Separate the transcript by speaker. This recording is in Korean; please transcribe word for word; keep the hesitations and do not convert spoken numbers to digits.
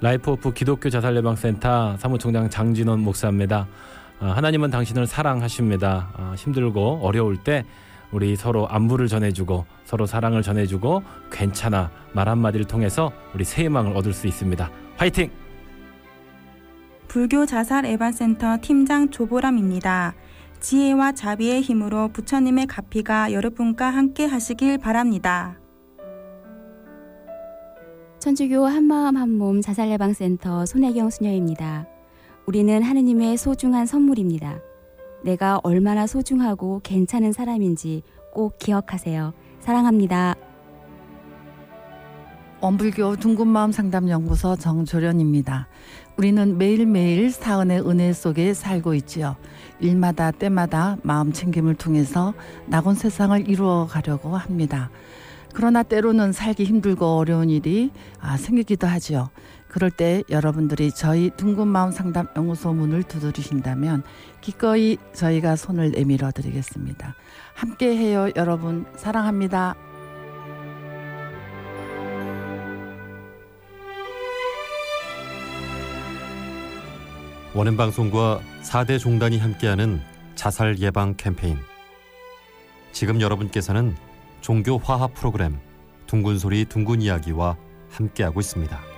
Speaker 1: 라이프 오프 기독교 자살예방센터 사무총장 장진원 목사입니다. 하나님은 당신을 사랑하십니다. 힘들고 어려울 때 우리 서로 안부를 전해주고 서로 사랑을 전해주고 괜찮아 말 한마디를 통해서 우리 새 희망을 얻을 수 있습니다. 화이팅!
Speaker 2: 불교 자살 예방센터 팀장 조보람입니다. 지혜와 자비의 힘으로 부처님의 가피가 여러분과 함께 하시길 바랍니다.
Speaker 3: 천주교 한마음 한몸 자살예방센터 손혜경 수녀입니다. 우리는 하느님의 소중한 선물입니다. 내가 얼마나 소중하고 괜찮은 사람인지 꼭 기억하세요. 사랑합니다.
Speaker 4: 원불교 둥근마음 상담연구소 정조련입니다. 우리는 매일매일 사은의 은혜 속에 살고 있지요. 일마다 때마다 마음 챙김을 통해서 낙원 세상을 이루어 가려고 합니다. 그러나 때로는 살기 힘들고 어려운 일이 아, 생기기도 하지요. 그럴 때 여러분들이 저희 둥근마음 상담연구소 문을 두드리신다면 기꺼이 저희가 손을 내밀어 드리겠습니다. 함께해요 여러분. 사랑합니다.
Speaker 5: 원엠방송과 사 대 종단이 함께하는 자살 예방 캠페인. 지금 여러분께서는 종교 화합 프로그램 둥근 소리 둥근 이야기와 함께하고 있습니다.